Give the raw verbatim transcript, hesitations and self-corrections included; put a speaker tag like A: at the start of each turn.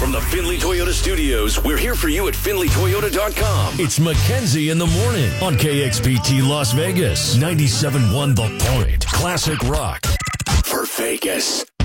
A: From the Findlay Toyota Studios, we're here for you at Findlay Toyota dot com.
B: It's Mackenzie in the morning on K X P T Las Vegas, ninety-seven point one The Point. Classic rock.
A: For Vegas.